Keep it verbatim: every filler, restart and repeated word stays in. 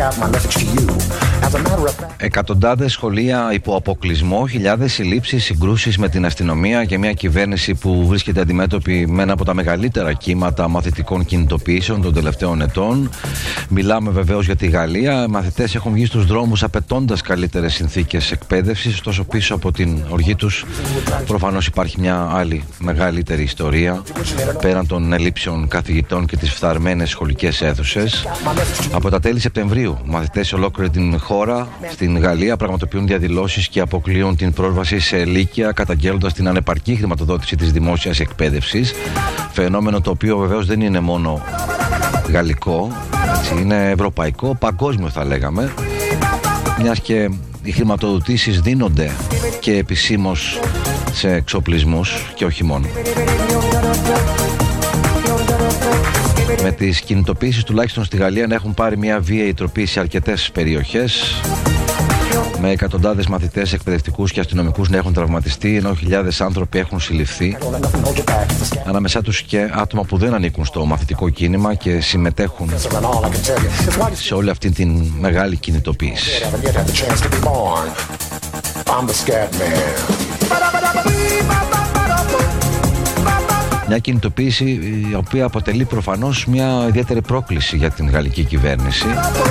Εκατοντάδες σχολεία υπό αποκλεισμό, χιλιάδες συλλήψεις, συγκρούσεις με την αστυνομία και μια κυβέρνηση που βρίσκεται αντιμέτωπη με ένα από τα μεγαλύτερα κύματα μαθητικών κινητοποιήσεων των τελευταίων ετών. Μιλάμε βεβαίως για τη Γαλλία. Μαθητές έχουν βγει στους δρόμους απαιτώντας καλύτερες συνθήκες εκπαίδευσης, ωστόσο πίσω από την οργή τους προφανώς υπάρχει μια άλλη μεγαλύτερη ιστορία πέραν των ελλείψεων καθηγητών και τις φθαρμένες σχολικές αίθουσες. Από τα τέλη Σεπτεμβρίου, μαθητές σε ολόκληρη την χώρα στην Γαλλία πραγματοποιούν διαδηλώσεις και αποκλείουν την πρόσβαση σε λύκεια, καταγγέλλοντας την ανεπαρκή χρηματοδότηση της δημόσιας εκπαίδευσης. Φαινόμενο το οποίο βεβαίως δεν είναι μόνο γαλλικό, έτσι, είναι ευρωπαϊκό, παγκόσμιο θα λέγαμε, μιας και οι χρηματοδοτήσεις δίνονται και επισήμως σε εξοπλισμούς και όχι μόνο. Με τις κινητοποιήσεις τουλάχιστον στη Γαλλία να έχουν πάρει μια βίαιη τροπή σε αρκετές περιοχές, με εκατοντάδες μαθητές, εκπαιδευτικούς και αστυνομικούς να έχουν τραυματιστεί, ενώ χιλιάδες άνθρωποι έχουν συλληφθεί, ανάμεσά τους και άτομα που δεν ανήκουν στο μαθητικό κίνημα και συμμετέχουν σε όλη αυτή την μεγάλη κινητοποίηση. Μια κινητοποίηση η οποία αποτελεί προφανώς μια ιδιαίτερη πρόκληση για την γαλλική κυβέρνηση.